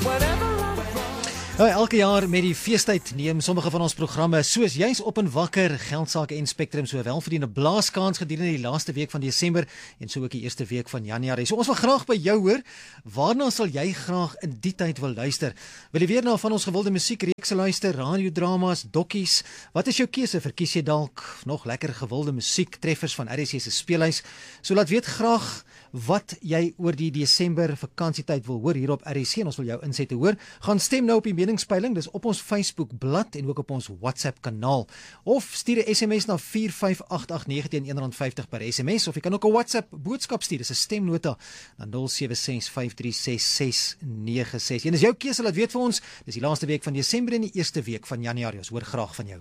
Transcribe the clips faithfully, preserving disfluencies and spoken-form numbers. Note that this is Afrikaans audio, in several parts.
Nou, elke jaar met die feestyd neem sommige van ons programme soos Juis op en Wakker, Geldsaake en Spectrum so welverdiende blaaskans gedurende die laaste week van Desember en so ook die eerste week van Januarie. So ons wil graag by jou hoor, waarna sal jy graag in die tyd wil luister? Wil jy weer na van ons gewilde musiekreekse luister, radiodramas, dokkies? Wat is jou keuse? Verkies jy dalk nog lekker gewilde musiek, treffers van R S C se speelhuis? So laat weet graag wat jy oor die Desember vakansietyd wil hoor hier op R S C en ons wil jou insette hoor. Gaan stem nou op die meningspeiling, dis op ons Facebook blad en ook op ons WhatsApp kanaal. Of stuur 'n S M S na vier vyf agt agt nege teen een rand vyftig per S M S of jy kan ook 'n WhatsApp boodskap stuur, dis 'n stemnota na nul sewe ses vyf drie ses ses nege ses. En dis jou keuse, laat weet vir ons. Dis die laaste week van Desember en die eerste week van Januarie. Ons hoor graag van jou.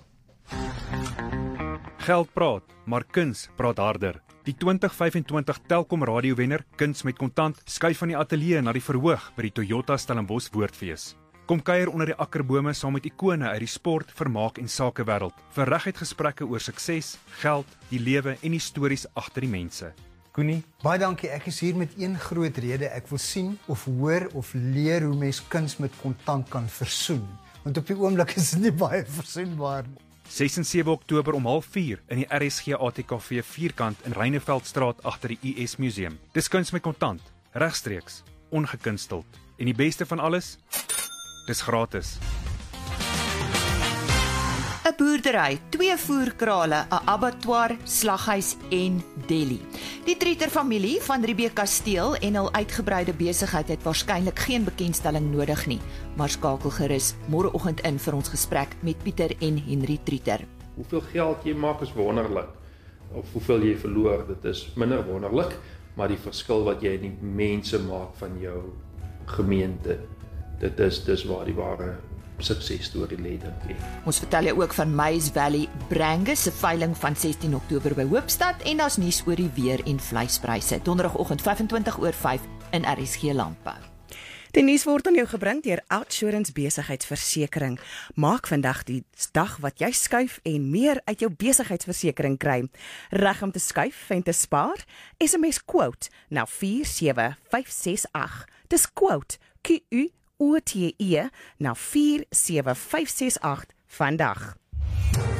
Geld praat, maar kuns praat harder. Die twintig vyf en twintig Telkom radiowenner, Kuns met Kontant, skuif van die ateljee na die verhoog by die Toyota Stellenbosch Woordfees. Kom kuier onder die akkerbome saam met ikone uit die sport, vermaak en sakewêreld vir reguit gesprekke oor sukses, geld, die lewe en die stories agter die mense. Koenie, baie dankie. Ek is hier met een groot rede. Ek wil sien of hoor of leer hoe mens kuns met kontant kan versoen. Want op die oomblik is dit nie baie versoenbaar nie. ses en sewe Oktober om half vier in die R S G A T K V vierkant in Reineveldstraat agter die U S Museum. Dis kuns met kontant, regstreeks, ongekunsteld. En die beste van alles, dis gratis. 'n Boerdery, twee voerkrale, 'n abattoir, slaghuis en deli. Die Trieter familie van Riebeeck Kasteel en hul uitgebreide besigheid het waarskynlik geen bekendstelling nodig nie, maar skakel gerus môreoggend in vir ons gesprek met Pieter en Henry Trieter. Hoeveel geld jy maak is wonderlik, of hoeveel jy verloor, dit is minder wonderlik, maar die verskil wat jy in die mense maak van jou gemeente, dit is dis waar die ware suksesstorie lê, dink ek. Ons vertel jou ook van Maize Valley Brangus se veiling van sestien Oktober by Hoopstad en daar's nuus oor die weer en vleispryse. Donderdagoggend vyf en twintig oor vyf in R S G Landbou. Die nuus word aan jou gebring deur Outsurance Besigheidsversekering. Maak vandag die dag wat jy skuif en meer uit jou besigheidsversekering kry. Reg om te skuif en te spaar? S M S quote na vier sewe vyf ses agt. Dis quote Q U O T E na vier sewe vyf ses agt vandag.